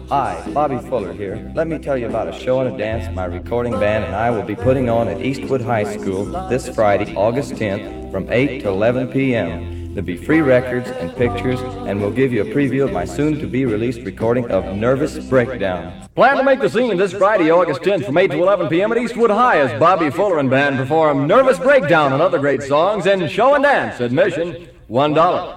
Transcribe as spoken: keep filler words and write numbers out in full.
Hi, Bobby Fuller here. Let me tell you about a show and a dance my recording band and I will be putting on at Eastwood High School this Friday, August tenth, from eight to eleven p m There'll be free records and pictures, and we'll give you a preview of my soon-to-be-released recording of Nervous Breakdown. Plan to make the scene this Friday, August tenth, from eight to eleven p m at Eastwood High as Bobby Fuller and Band perform Nervous Breakdown and other great songs and show and dance. Admission, one dollar.